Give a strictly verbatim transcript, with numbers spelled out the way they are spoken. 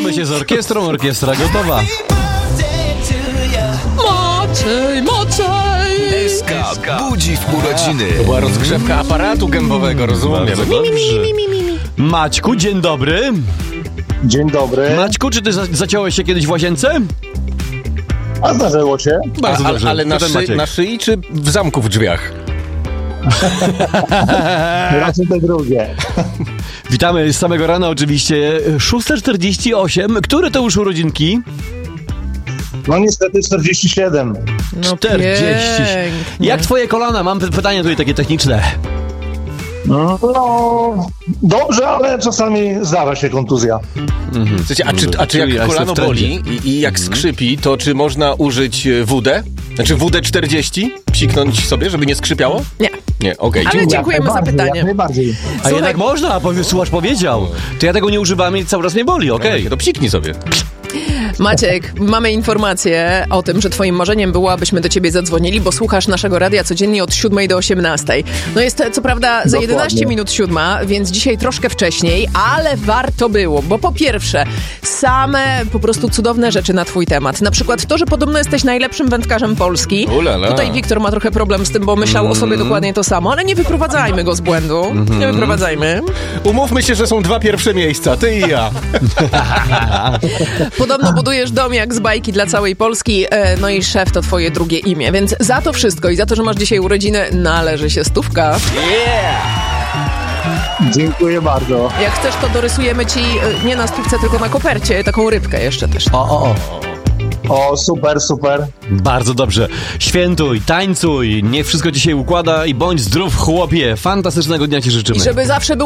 Łączymy się z orkiestrą, orkiestra gotowa. Maciej, Maciej! S K budzi w urodziny. To była rozgrzewka aparatu gębowego, rozumiem. Bardzo dobrze. Maćku, dzień dobry. Dzień dobry. Maćku, czy ty za- zaciąłeś się kiedyś w łazience? A zdarzyło się? Bardzo A, dobrze. ale na, To ten szy, Maciek. na szyi czy w zamku w drzwiach? Raczej te drugie. Witamy z samego rana oczywiście. szósta czterdzieści osiem. Które to już urodzinki? No niestety czterdzieści siedem. No czterdzieści. pięknie. Jak twoje kolana? Mam pytanie tutaj takie techniczne. No, dobrze, ale czasami zdarza się kontuzja. Słuchajcie, a czy, a czy Czyli ja jak kolano jestem w trendzie. boli i, i jak skrzypi, to czy można użyć e, W D? Znaczy W D czterdzieści? Psiknąć sobie, żeby nie skrzypiało? Nie. Nie, okej. Ale dziękuję. dziękujemy za Jak najbardziej, pytanie. Jak najbardziej. A Słuchaj- jednak można, powie, słuchacz powiedział. To ja tego nie używam i cały raz mnie boli, okej. Okay. To psiknij sobie. Maciek, mamy informację o tym, że twoim marzeniem było, abyśmy do ciebie zadzwonili, bo słuchasz naszego radia codziennie od siódmej do osiemnastej. No jest co prawda za Dokładnie. jedenaście minut siódma, więc dzisiaj troszkę wcześniej, ale warto było, bo po pierwsze, same po prostu cudowne rzeczy na twój temat. Na przykład to, że podobno jesteś najlepszym wędkarzem Polski. Ulala. Tutaj Wiktor ma trochę problem z tym, bo myślał o sobie dokładnie to samo, ale nie wyprowadzajmy go z błędu. Nie wyprowadzajmy. Umówmy się, że są dwa pierwsze miejsca, ty i ja. Podobno budujesz dom jak z bajki dla całej Polski, e, no i szef to twoje drugie imię, więc za to wszystko i za to, że masz dzisiaj urodziny, należy się stówka. Dziękuję bardzo. Jak chcesz, to dorysujemy ci e, nie na stówce, tylko na kopercie, taką rybkę jeszcze też. O, o, o. O, super, super. Bardzo dobrze. Świętuj, tańcuj, niech wszystko ci się układa i bądź zdrów, chłopie. Fantastycznego dnia ci życzymy. I żeby zawsze był